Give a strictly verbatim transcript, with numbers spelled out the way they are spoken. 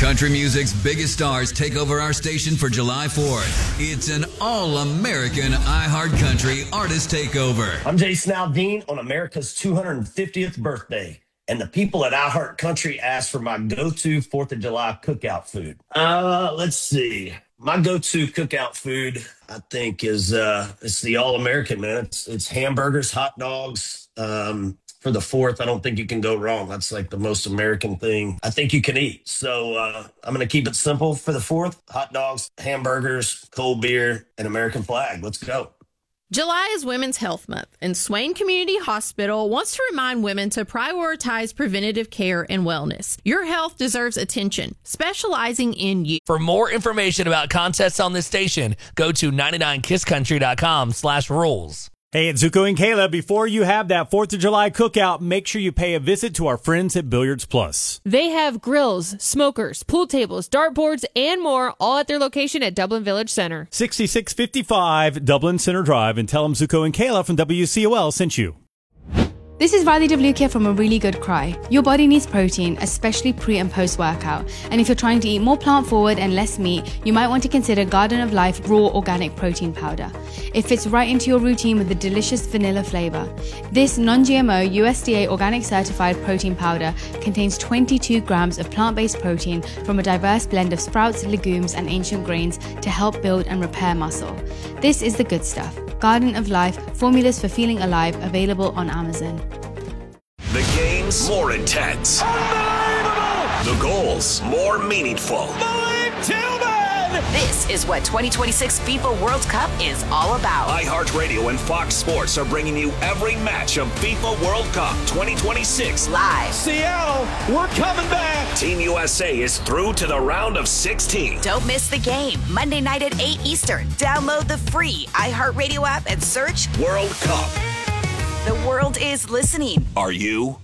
Country music's biggest stars take over our station for July fourth. It's an all-American iHeartCountry Artist Takeover. I'm Jason Aldean on America's two hundred fiftieth birthday, and the people at iHeartCountry asked for my go-to fourth of July cookout food. Uh, let's see. My go-to cookout food, I think, is uh, it's the all-American, man. It's, it's hamburgers, hot dogs. Um, for the fourth, I don't think you can go wrong. That's like the most American thing I think you can eat. So uh, I'm going to keep it simple for the fourth. Hot dogs, hamburgers, cold beer, and American flag. Let's go. July is Women's Health Month, and Swain Community Hospital wants to remind women to prioritize preventative care and wellness. Your health deserves attention, specializing in you. For more information about contests on this station, go to ninety-nine kiss country dot com slash rules. Hey, it's Zuko and Kayla. Before you have that fourth of July cookout, make sure you pay a visit to our friends at Billiards Plus. They have grills, smokers, pool tables, dartboards, and more, all at their location at Dublin Village Center. sixty-six fifty-five Dublin Center Drive, and tell them Zuko and Kayla from W C O L sent you. This is Riley DeVlukia from A Really Good Cry. Your body needs protein, especially pre and post workout. And if you're trying to eat more plant forward and less meat, you might want to consider Garden of Life Raw Organic Protein Powder. It fits right into your routine with a delicious vanilla flavor. This non-G M O U S D A organic certified protein powder contains twenty-two grams of plant-based protein from a diverse blend of sprouts, legumes, and ancient grains to help build and repair muscle. This is the good stuff. Garden of Life, formulas for feeling alive, available on Amazon. The game's more intense. Unbelievable! The goals more meaningful. Malik Tillman! This is what twenty twenty-six FIFA World Cup is all about. iHeartRadio and Fox Sports are bringing you every match of FIFA World Cup twenty twenty-six live. Seattle, we're coming back. Team U S A is through to the round of sixteen. Don't miss the game. Monday night at eight Eastern. Download the free iHeartRadio app and search World Cup. The world is listening. Are you?